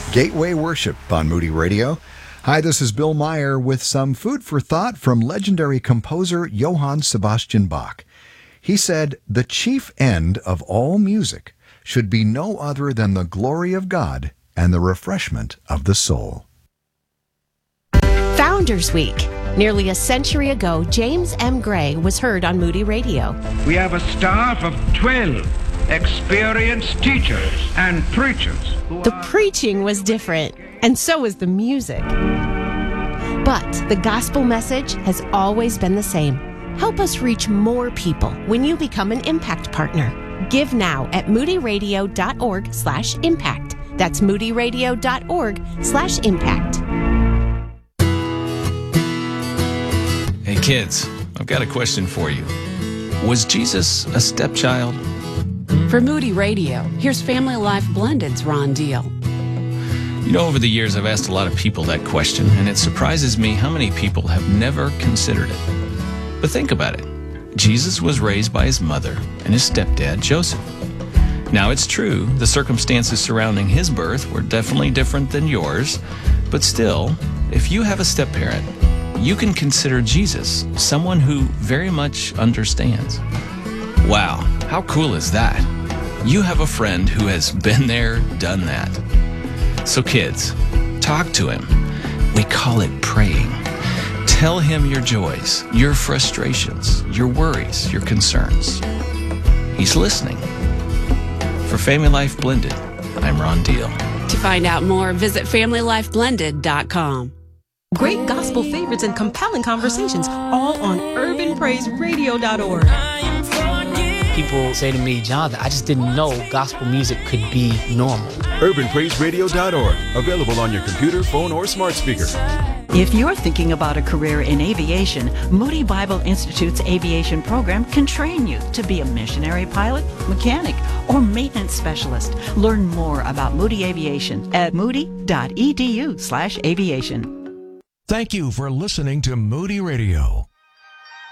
Gateway Worship on Moody Radio. Hi, this is Bill Meyer with some food for thought from legendary composer Johann Sebastian Bach. He said, "The chief end of all music should be no other than the glory of God and the refreshment of the soul." Founders Week. Nearly a century ago, James M. Gray was heard on Moody Radio. We have a staff of 12 experienced teachers and preachers. The preaching was different, and so was the music. But the gospel message has always been the same. Help us reach more people when you become an Impact Partner. Give now at moodyradio.org/impact. That's moodyradio.org/impact. Hey kids, I've got a question for you. Was Jesus a stepchild? For Moody Radio, here's Family Life Blended's Ron Deal. You know, over the years I've asked a lot of people that question, and it surprises me how many people have never considered it. But think about it. Jesus was raised by his mother and his stepdad, Joseph. Now, it's true, the circumstances surrounding his birth were definitely different than yours, but still, if you have a step-parent, you can consider Jesus someone who very much understands. Wow, how cool is that? You have a friend who has been there, done that. So kids, talk to him. We call it praying. Tell him your joys, your frustrations, your worries, your concerns. He's listening. For Family Life Blended, I'm Ron Deal. To find out more, visit FamilyLifeBlended.com. Great gospel favorites and compelling conversations, all on UrbanPraiseRadio.org. People say to me, Jonathan, I just didn't know gospel music could be normal. UrbanPraiseRadio.org, available on your computer, phone, or smart speaker. If you're thinking about a career in aviation, Moody Bible Institute's aviation program can train you to be a missionary pilot, mechanic, or maintenance specialist. Learn more about Moody Aviation at moody.edu/aviation. Thank you for listening to Moody Radio.